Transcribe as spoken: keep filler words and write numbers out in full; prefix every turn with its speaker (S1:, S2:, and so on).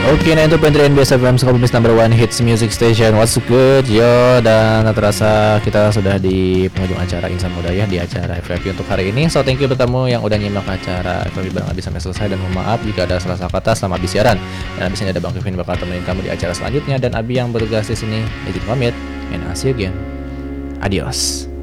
S1: Oke, nah itu pentrian biasa F M Sukabumi number one hits music station. What's good yo? Dan terasa kita sudah di penghujung acara Insan Muda ya, di acara F M untuk hari ini. So thank you buat kamu yang udah nyimak acara F M bareng Abi sampai selesai. Dan mohon maaf jika ada salah kata selama Abi siaran. Dan abis ini ada Bang Kevin bakal temenin kamu di acara selanjutnya. Dan Abi yang bertugas di sini izin pamit. And I'll see you again. Adios.